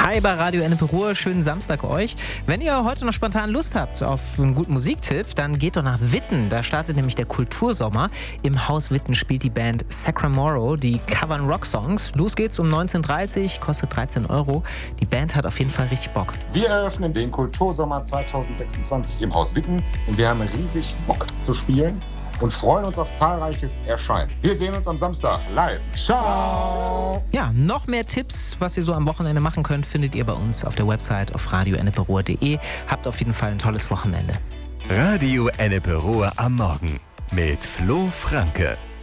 Hi bei Radio Ennepe Ruhr, schönen Samstag euch. Wenn ihr heute noch spontan Lust habt auf einen guten Musiktipp, dann geht doch nach Witten. Da startet nämlich der Kultursommer. Im Haus Witten spielt die Band Sacramoro, die covern Rocksongs. Los geht's um 19:30 Uhr, kostet 13 €. Die Band hat auf jeden Fall richtig Bock. Wir eröffnen den Kultursommer 2026 im Haus Witten und wir haben riesig Bock zu spielen und freuen uns auf zahlreiches Erscheinen. Wir sehen uns am Samstag live. Ciao! Ja, noch mehr Tipps, was ihr so am Wochenende machen könnt, findet ihr bei uns auf der Website auf radioenneperuhr.de. Habt auf jeden Fall ein tolles Wochenende. Radio Ennepe Ruhr am Morgen mit Flo Franke.